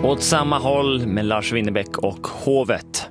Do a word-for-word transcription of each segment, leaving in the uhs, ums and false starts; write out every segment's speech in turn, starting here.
Åt samma håll med Lars Winnerbäck och Hovet.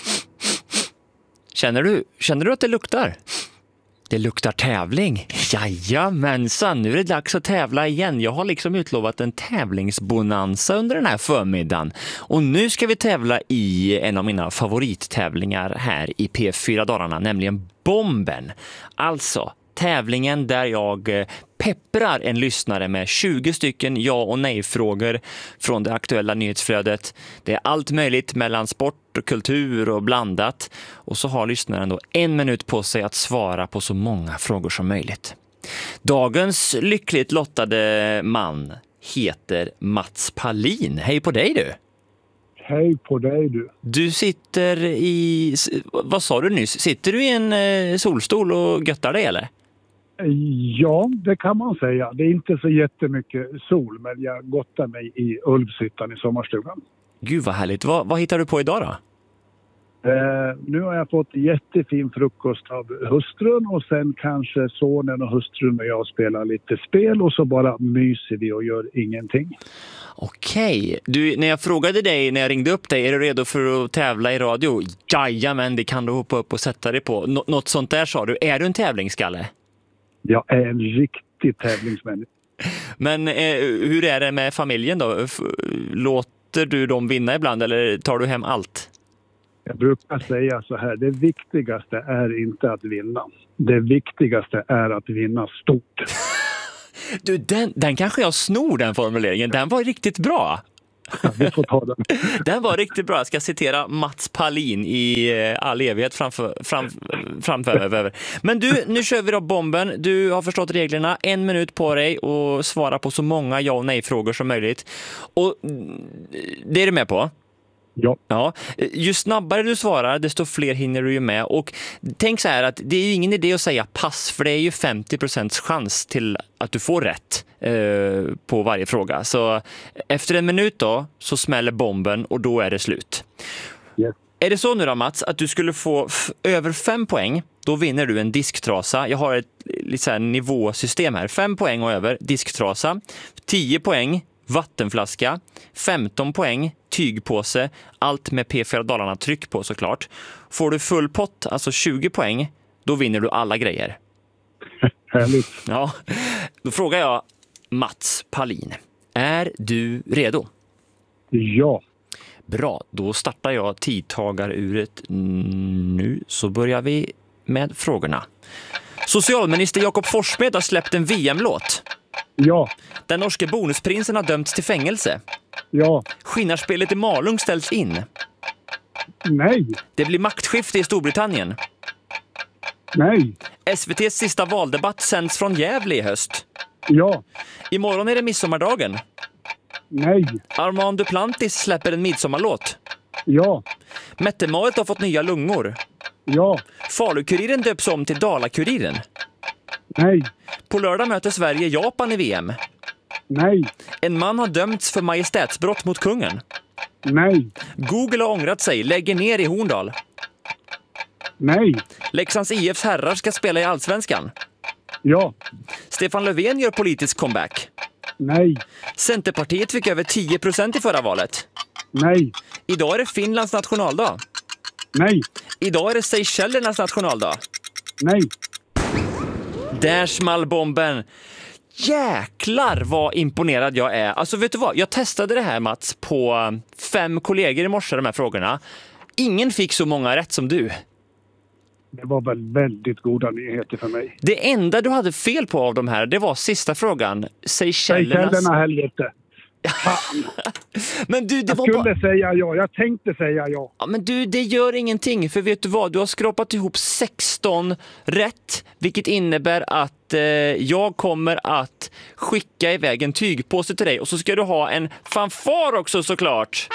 Känner du, känner du att det luktar? Det luktar tävling. Jajamensan, nu är det dags att tävla igen. Jag har liksom utlovat en tävlingsbonanza under den här förmiddagen. Och nu ska vi tävla i en av mina favorittävlingar här i P fyra Dalarna, nämligen Bomben. Alltså tävlingen där jag pepprar en lyssnare med tjugo stycken ja- och nej-frågor från det aktuella nyhetsflödet. Det är allt möjligt mellan sport och kultur och blandat. Och så har lyssnaren då en minut på sig att svara på så många frågor som möjligt. Dagens lyckligt lottade man heter Mats Palin. Hej på dig du! Hej på dig du! Du sitter i... Vad sa du nyss? Sitter du i en solstol och göttar dig eller? Ja, det kan man säga. Det är inte så jättemycket sol, men jag gottar mig i Ulvshyttan i sommarstugan. Gud vad härligt. Vad, vad hittar du på idag då? Eh, nu har jag fått jättefin frukost av hustrun och sen kanske sonen och hustrun och jag spelar lite spel och så bara myser vi och gör ingenting. Okej. Du, när jag frågade dig, när jag ringde upp dig, är du redo för att tävla i radio? Jajamän, det kan du hoppa upp och sätta dig på. Nå- något sånt där sa du. Är du en tävlingsskalle? Jag är en riktig tävlingsmänniska. Men eh, hur är det med familjen då? F- låter du dem vinna ibland eller tar du hem allt? Jag brukar säga så här, det viktigaste är inte att vinna. Det viktigaste är att vinna stort. Du, den, den kanske jag snor den formuleringen. Den var riktigt bra. Ja, vi får ta den. Den var riktigt bra. Jag ska citera Mats Palin i all evighet framför, fram, framför. Men du, nu kör vi då Bomben. Du har förstått reglerna. En minut på dig och svara på så många ja- och nej-frågor som möjligt. Och det är du med på? Ja. Ja, ju snabbare du svarar desto fler hinner du ju med. Och tänk så här att det är ju ingen idé att säga pass, för det är ju femtio procents chans till att du får rätt eh, på varje fråga. Så efter en minut då så smäller bomben och då är det slut. Yes. Är det så nu då Mats att du skulle få f- över fem poäng, då vinner du en disktrasa. Jag har ett lite så här nivåsystem här. Fem poäng och över, disktrasa. Tio poäng, vattenflaska. femton poäng, tygpåse. Allt med P fyra Dalarna tryck på såklart. Får du full pott, alltså tjugo poäng, då vinner du alla grejer. Härligt. Ja, då frågar jag Mats Palin. Är du redo? Ja. Bra, då startar jag tidtagaruret nu, så börjar vi med frågorna. Socialminister Jakob Forssmed har släppt en V M-låt. Ja. Den norske bonusprinsen har dömts till fängelse. Ja. Skinnarspelet i Malung ställs in. Nej. Det blir maktskifte i Storbritannien. Nej. S V T:s sista valdebatt sänds från Gävle i höst. Ja. Imorgon är det midsommardagen. Nej. Armand Duplantis släpper en midsommarlåt. Ja. Mette-Marit har fått nya lungor. Ja. Falukuriren döps om till Dalakuriren. Nej. På lördag möter Sverige Japan i V M. Nej. En man har dömts för majestätsbrott mot kungen. Nej. Google har ångrat sig, lägger ner i Horndal. Nej. Leksands I F:s herrar ska spela i Allsvenskan. Ja. Stefan Löfven gör politisk comeback. Nej. Centerpartiet fick över tio procent i förra valet. Nej. Idag är det Finlands nationaldag. Nej. Idag är det Seychellernas nationaldag. Nej. Där small bomben. Jäklar vad imponerad jag är. Alltså vet du vad, jag testade det här Mats på fem kollegor i morse, de här frågorna. Ingen fick så många rätt som du. Det var väl väldigt goda nyheter för mig. Det enda du hade fel på av de här, det var sista frågan. Seychellernas... Seychellerna, helvete. Fan. Men du, det Jag var skulle bara... säga ja, jag tänkte säga ja. Ja, men du, det gör ingenting, för vet du vad? Du har skrapat ihop sexton rätt, vilket innebär att eh, jag kommer att skicka iväg en tygpåse till dig och så ska du ha en fanfar också såklart.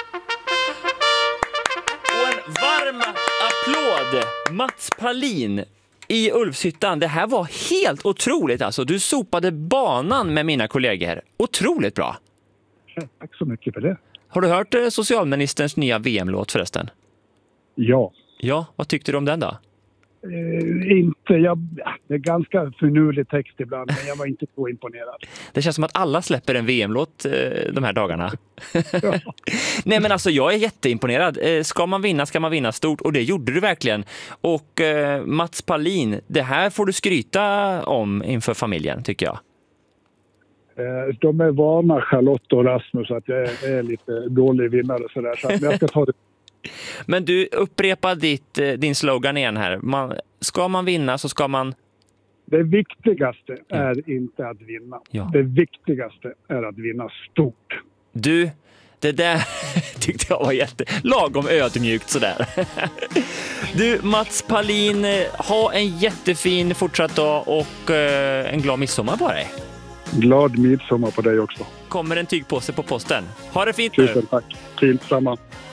Och en varm applåd, Mats Palin i Ulvshyttan. Det här var helt otroligt alltså. Du sopade banan med mina kollegor. Otroligt bra. Tack så mycket för det. Har du hört eh, socialministerns nya V M-låt förresten? Ja. Ja, vad tyckte du om den då? Eh, inte, jag, det är ganska finurlig text ibland, men jag var inte så imponerad. Det känns som att alla släpper en V M-låt eh, de här dagarna. Ja. Nej, men alltså jag är jätteimponerad. Eh, ska man vinna ska man vinna stort, och det gjorde du verkligen. Och eh, Mats Palin, det här får du skryta om inför familjen, tycker jag. Eh, de är vana, Charlotte och Rasmus, att jag är, är lite dålig vinnare så där, så att, men jag ska ta det. Men du, upprepa ditt, din slogan igen här. Man, ska man vinna så ska man... Det viktigaste Ja. är inte att vinna. Ja. Det viktigaste är att vinna stort. Du, det där tyckte jag var jätte... lagom ödmjukt sådär. Du, Mats Palin, ha en jättefin fortsatt dag och eh, en glad midsommar på dig. Glad midsommar på dig också. Kommer en tygpåse på posten. Ha det fint nu. Tusen tack. Fint samma.